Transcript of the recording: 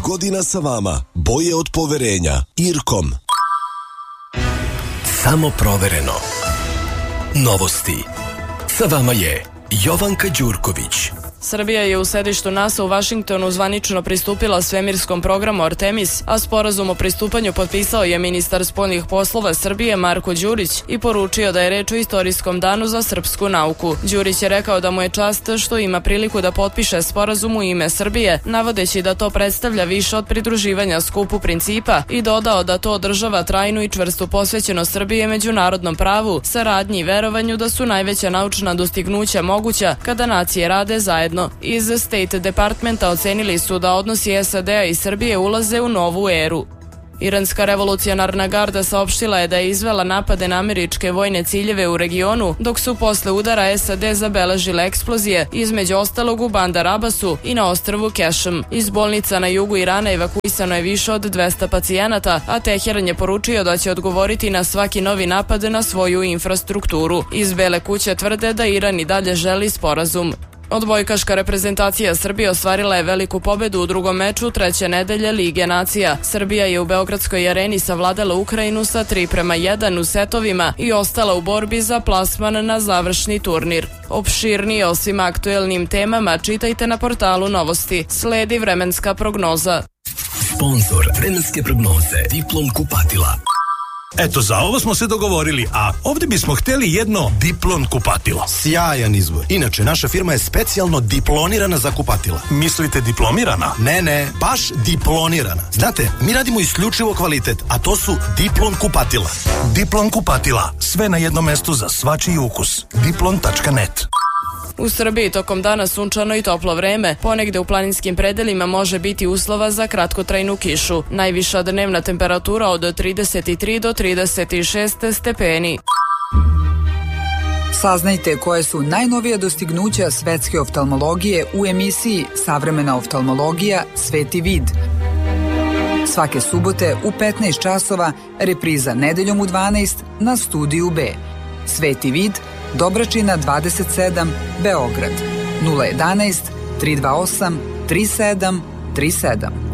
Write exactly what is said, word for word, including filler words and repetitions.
godina sa vama. Boje od poverenja. Irkom. Samo provereno. Novosti. Sa vama je Jovanka Đurković. Srbija je u sedištu NASA u Vašingtonu zvanično pristupila svemirskom programu Artemis, a sporazum o pristupanju potpisao je ministar spoljnih poslova Srbije Marko Đurić i poručio da je reč o istorijskom danu za srpsku nauku. Đurić je rekao da mu je čast što ima priliku da potpiše sporazum u ime Srbije, navodeći da to predstavlja više od pridruživanja skupu principa i dodao da to održava trajnu i čvrstu posvećenost Srbije međunarodnom pravu, saradnji i verovanju da su najveća naučna dostignuća moguća kada nacije rade zajedno. Iz State Departmenta ocenili su da odnosi S A D-a i Srbije ulaze u novu eru. Iranska revolucionarna garda saopštila je da je izvela napade na američke vojne ciljeve u regionu, dok su posle udara S A D zabeležile eksplozije, između ostalog u Bandar Abbasu i na ostrvu Kešem. Iz bolnica na jugu Irana evakuisano je više od dvesta pacijenata, a Teheran je poručio da će odgovoriti na svaki novi napad na svoju infrastrukturu. Iz Bele kuće tvrde da Iran i dalje želi sporazum. Odbojkaška reprezentacija Srbije ostvarila je veliku pobedu u drugom meču treće nedelje Lige nacija. Srbija je u Beogradskoj areni savladala Ukrajinu sa tri prema jedan u setovima i ostala u borbi za plasman na završni turnir. Opširnije o svim aktuelnim temama čitajte na portalu Novosti. Sledi vremenska prognoza. Sponzor vremenske prognoze Diplom kupatila. Eto, za ovo smo se dogovorili, a ovdje bismo htjeli jedno Diplon kupatilo. Sjajan izbor. Inače, naša firma je specijalno diplonirana za kupatila. Mislite diplomirana? Ne, ne, baš diplonirana. Znate, mi radimo isključivo kvalitet, a to su Diplon kupatila. Diplon kupatila, sve na jednom mestu za svačiji ukus. diplon tačka net. U Srbiji tokom dana sunčano i toplo vreme, ponegde u planinskim predelima može biti uslova za kratkotrajnu kišu. Najviša dnevna temperatura od trideset tri do trideset šest stepeni. Saznajte koje su najnovija dostignuća svetske oftalmologije u emisiji Savremena oftalmologija Sveti vid. Svake subote u petnaest časova, repriza nedeljom u dvanaest na Studiju B. Sveti vid, Dobračina dvadeset sedam, Beograd, nula jedanaest, tri dva osam, tri sedam tri sedam.